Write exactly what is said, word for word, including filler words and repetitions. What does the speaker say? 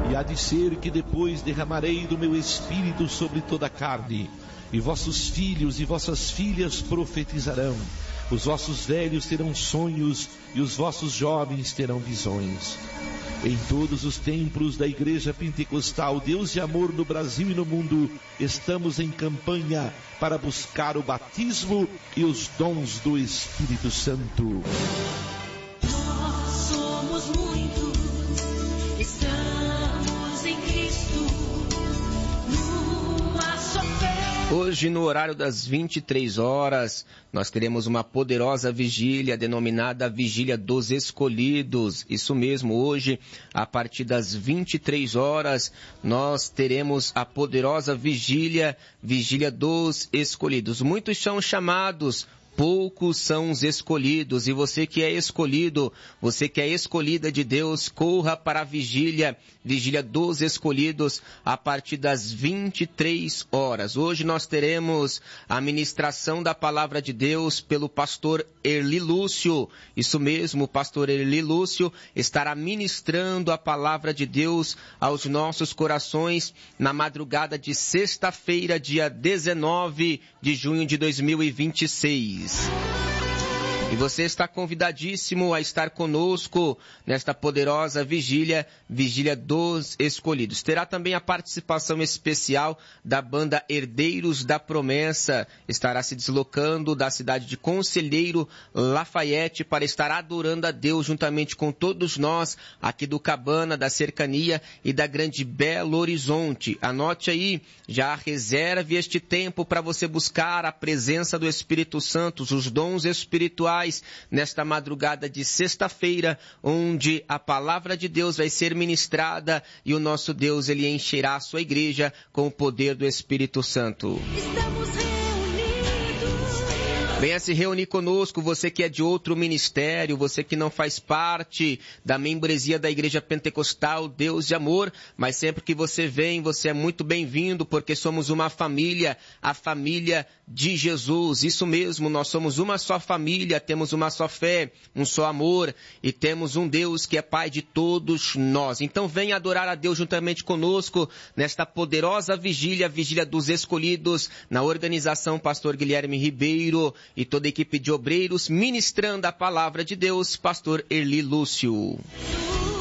E há de ser que depois derramarei do meu espírito sobre toda a carne, e vossos filhos e vossas filhas profetizarão, os vossos velhos terão sonhos, e os vossos jovens terão visões. Em todos os templos da Igreja Pentecostal Deus de Amor no Brasil e no mundo, estamos em campanha para buscar o batismo e os dons do Espírito Santo. Nós somos muitos, estamos em Cristo, numa só fé. Hoje, no horário das vinte e três horas, nós teremos uma poderosa vigília denominada Vigília dos Escolhidos. Isso mesmo, hoje, a partir das vinte e três horas, nós teremos a poderosa vigília, Vigília dos Escolhidos. Muitos são chamados, poucos são os escolhidos, e você que é escolhido, você que é escolhida de Deus, corra para a vigília, Vigília dos Escolhidos, a partir das vinte e três horas. Hoje nós teremos a ministração da Palavra de Deus pelo pastor Erli Lúcio. Isso mesmo, o pastor Erli Lúcio estará ministrando a Palavra de Deus aos nossos corações na madrugada de sexta-feira, dia dezenove de junho de dois mil e vinte e seis. E você está convidadíssimo a estar conosco nesta poderosa vigília, Vigília dos Escolhidos. Terá também a participação especial da banda Herdeiros da Promessa. Estará se deslocando da cidade de Conselheiro Lafayette para estar adorando a Deus juntamente com todos nós aqui do Cabana, da Cercania e da Grande Belo Horizonte. Anote aí, já reserve este tempo para você buscar a presença do Espírito Santo, os dons espirituais, nesta madrugada de sexta-feira, onde a palavra de Deus vai ser ministrada e o nosso Deus, ele encherá a sua igreja com o poder do Espírito Santo. Estamos reunidos. Venha se reunir conosco, você que é de outro ministério, você que não faz parte da membresia da Igreja Pentecostal Deus de Amor, mas sempre que você vem, você é muito bem-vindo, porque somos uma família, a família de Jesus. Isso mesmo, nós somos uma só família, temos uma só fé, um só amor, e temos um Deus que é Pai de todos nós. Então venha adorar a Deus juntamente conosco nesta poderosa vigília, Vigília dos Escolhidos, na organização Pastor Guilherme Ribeiro e toda a equipe de obreiros, ministrando a palavra de Deus, pastor Erli Lúcio.